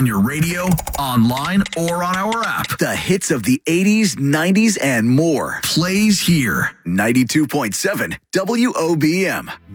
on your radio, online, or on our app. The hits of the 80s, 90s, and more. Plays here. 92.7 WOBM.